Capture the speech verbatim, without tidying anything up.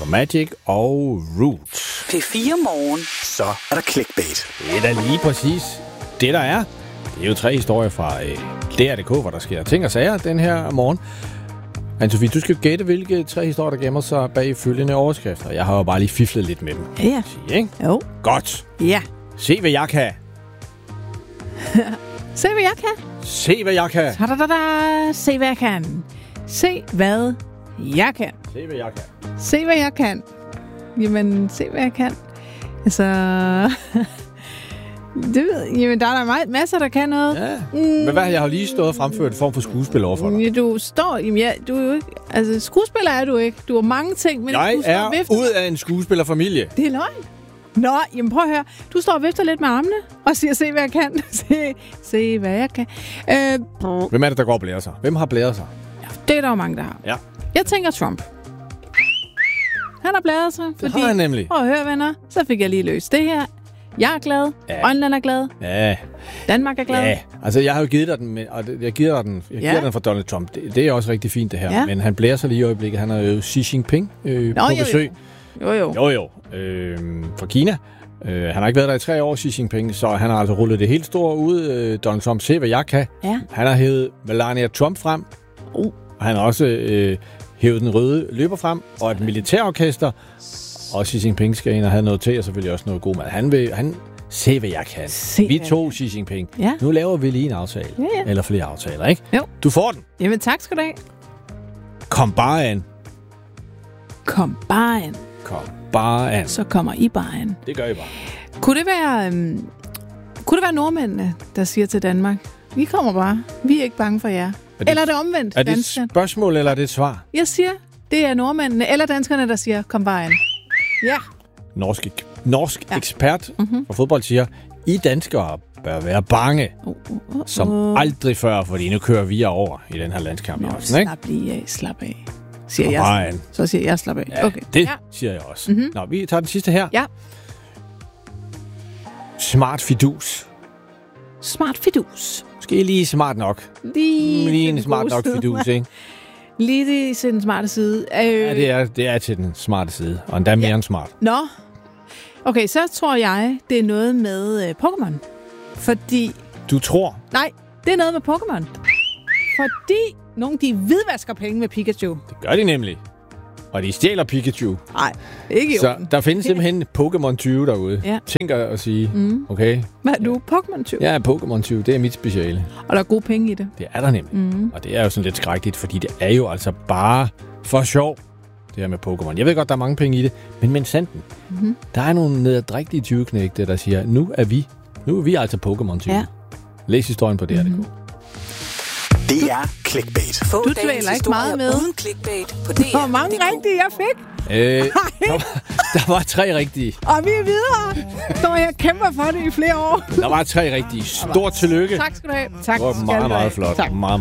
Casper Magic og Roots. P fire Morgen. Så er der clickbait. Det er da lige præcis det, der er. Det er jo tre historier fra øh, D R punktum d k, hvor der sker ting og sager den her morgen. Anne-Sophie, du skal gætte, hvilke tre historier, der gemmer sig bag følgende overskrifter. Jeg har jo bare lige fiflet lidt med dem. Ja. Sige, ikke? Jo. Godt. Ja. Se, hvad jeg kan. Se, hvad jeg kan. Se, hvad jeg kan. Ta-da-da-da. Se, hvad jeg kan. Se, hvad jeg kan. Se, hvad jeg kan. Se, hvad jeg kan. Jamen, se, hvad jeg kan. Altså... det ved jamen, der er der meget, masser, der kan noget. Ja. Mm. Men hvad, jeg har lige stået og fremført en form for skuespil over for dig. Ja, du står... Jamen, ja, du er jo ikke... Altså, skuespiller er du ikke. Du har mange ting, men jeg du står er vifter. ud af en skuespillerfamilie. Det er løgn. Nå, jamen prøv at høre. Du står og vifter lidt med armene og siger, se, hvad jeg kan. se, se, hvad jeg kan. Øh, Hvem er det, der går og blærer sig? Hvem har blæret sig? ja, det er der jo mange, der har. Ja. Jeg tænker Trump. Han har blæret sig, Det fordi... har han nemlig. Prøv at høre, venner. Så fik jeg lige løst det her. Jeg er glad. Ja. Grønland er glad. Ja. Danmark er glad. Ja, altså jeg har jo givet dig den, men, og det- jeg giver dig den, jeg giver Ja. den fra Donald Trump. Det, det er også rigtig fint det her, Ja. men han blærer sig lige i øjeblikket. Han har jo Xi Jinping øh, Nå, på jo, jo. besøg. Jo, jo. Jo jo, øh, fra Kina. Øh, han har ikke været der i tre år, Xi Jinping, så han har altså rullet det helt store ud. Øh, Donald Trump, se hvad jeg kan. Ja. Han har hævet Melania Trump frem, Uh. og han har også øh, hævet den røde løber frem, og et militærorkester. Og Xi Jinping skal ind og have noget til, og selvfølgelig også noget god mad. Han vil, han, se hvad jeg kan. Se, Vi hvad to, Xi Jinping. Ja. Nu laver vi lige en aftale. Ja, ja. Eller flere aftaler, ikke? Jo. Du får den. Jamen, tak skal du have. Kom bare an. Kom bare ind. Kom bare an. Så kommer I bare ind. Det gør I bare. Kunne det være... Øhm, kunne det være nordmændene, der siger til Danmark, vi kommer bare. Vi er ikke bange for jer. det- Eller er det omvendt, Er det et danskerne? spørgsmål, eller er det et svar? Jeg siger, det er nordmændene eller danskerne, der siger, kom bare ind. Ja. Norsk, norsk Ja. ja. ekspert Mhm. for fodbold siger, I danskere bør være bange, Uh, uh, uh, som uh. aldrig før, fordi nu kører vi over i den her landskamp. Nå, i aften, ikke? slap lige af, slap af. Siger Kom jeg. bare an. Så siger jeg, slap af. Ja, Okay. det Ja. siger jeg også. Mhm. Nå, vi tager den sidste her. Ja. Smart fidus. Smart fidus. Måske lige smart nok. Lige, Lige til en den smart gode nok side. fidus, ikke? Lige til den smarte side. Øh, Ja, det er, det er til den smarte side. Og endda mere Ja. end smart. Nå. Okay, så tror jeg, det er noget med øh, Pokémon. Fordi... Du tror, Nej, det er noget med Pokémon. Fordi nogle de hvidvasker penge med Pikachu. det gør de nemlig. Og de stjæler Pikachu. Nej, ikke i Så orden. der findes simpelthen Pokémon tyve derude. Ja. Tænk at sige, mm. okay, Hvad er du? Pokémon tyve? jeg er Pokémon tyve, det er mit speciale. Og der er gode penge i det. Det er der nemlig. Mm. Og det er jo sådan lidt skrækkeligt, fordi det er jo altså bare for sjov, det her med Pokémon. Jeg ved godt, der er mange penge i det, men men sanden, mm-hmm. der er nogle nederdrægtige tyveknægte, der siger, nu er vi, nu er vi altså Pokémon tyve. Ja. Læs historien på D R punktum d k. Det er clickbait. Få Du dagens dvæler ikke meget historier med. uden clickbait på D R. Hvor mange rigtige jeg fik. Øh, der, var, der var tre rigtige. Og vi er videre. Står jeg og kæmper for det i flere år. Der var tre rigtige. Stort tillykke. Tak skal du have. Tak Det var skal meget, du have. meget flot. Tak. Meget,